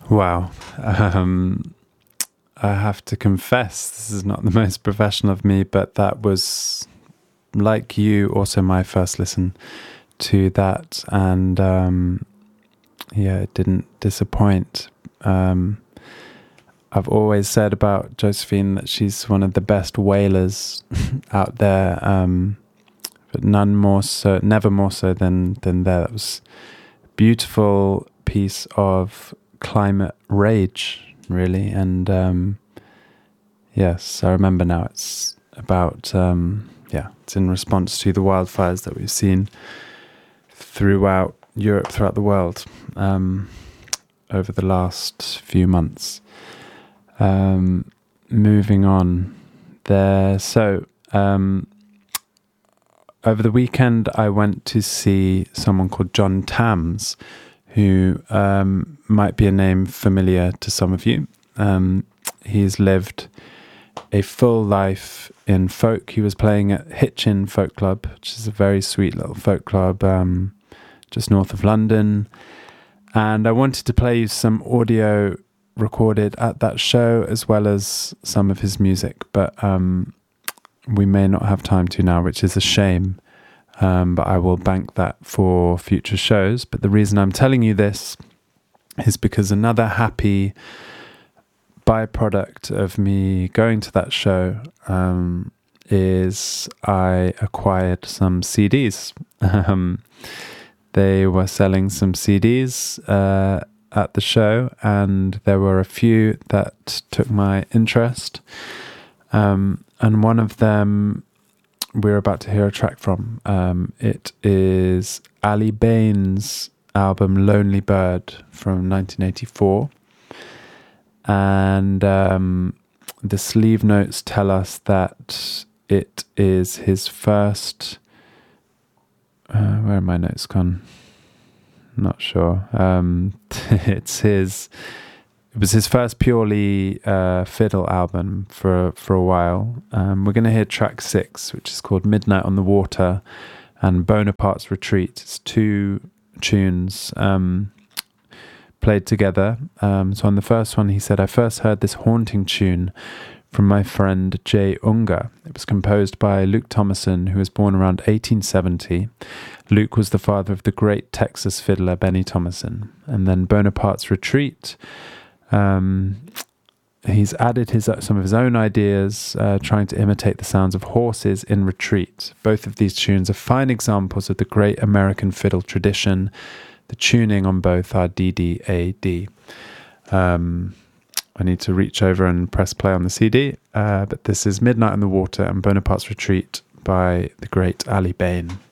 Wow. I have to confess, this is not the most professional of me, but that was, like you, also my first listen to that. And it didn't disappoint. I've always said about Josephine that she's one of the best wailers out there, but never more so than there. That was a beautiful piece of climate rage, really. And yes, I remember now. It's about it's in response to the wildfires that we've seen throughout Europe, throughout the world, over the last few months. Moving on there. So, over the weekend, I went to see someone called John Tams, who might be a name familiar to some of you. He's lived a full life in folk. He was playing at Hitchin Folk Club, which is a very sweet little folk club just north of London. And I wanted to play you some audio recorded at that show, as well as some of his music, but we may not have time to now, which is a shame, but I will bank that for future shows. But the reason I'm telling you this is because another happy byproduct of me going to that show is I acquired some CDs. They were selling some CDs at the show, and there were a few that took my interest. And one of them we're about to hear a track from. It is Ali Bain's album Lonely Bird from 1984. And the sleeve notes tell us that it is his first... where are my notes gone? Not sure. It was his first purely fiddle album for a while. We're going to hear track 6, which is called Midnight on the Water, and Bonaparte's Retreat. It's 2 tunes played together. So on the first one, he said, I first heard this haunting tune from my friend Jay Ungar. It was composed by Luke Thomason, who was born around 1870. Luke was the father of the great Texas fiddler Benny Thomason. And then Bonaparte's Retreat, he's added some of his own ideas, trying to imitate the sounds of horses in retreat. Both of these tunes are fine examples of the great American fiddle tradition. The tuning on both are D-D-A-D. I need to reach over and press play on the CD, but this is Midnight on the Water and Bonaparte's Retreat by the great Ali Bain.